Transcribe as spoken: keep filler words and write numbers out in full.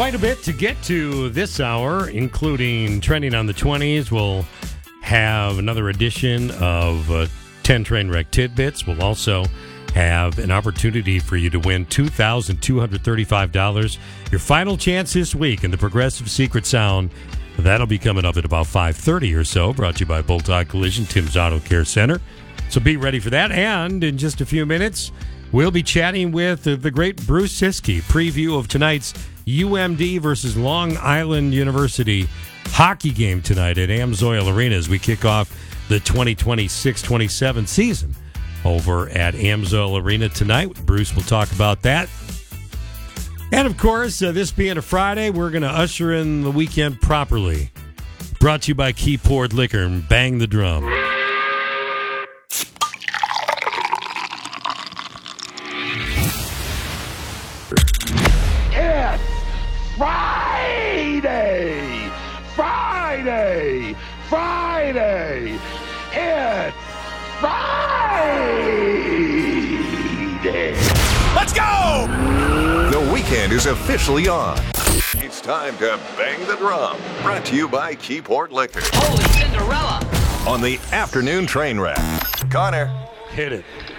Quite a bit to get to this hour, including trending on the twenties. We'll have another edition of uh, ten Trainwreck Tidbits. We'll also have an opportunity for you to win two thousand two hundred thirty-five dollars. Your final chance this week in the Progressive Secret Sound. That'll be coming up at about five thirty or so, brought to you by Bulldog Collision, Tim's Auto Care Center. So be ready for that. And in just a few minutes, we'll be chatting with the great Bruce Siskey. Preview of tonight's U M D versus Long Island University hockey game tonight at Amsoil Arena as we kick off the twenty twenty-six twenty-seven season over at Amsoil Arena tonight. Bruce will talk about that. And, of course, uh, this being a Friday, we're going to usher in the weekend properly. Brought to you by Keyport Liquor and Bang the Drum. It's Friday! Friday! Friday! It's Friday! Let's go! The weekend is officially on. It's time to bang the drum. Brought to you by Keyport Liquor. Holy Cinderella! On the afternoon train wreck. Connor. Hit it.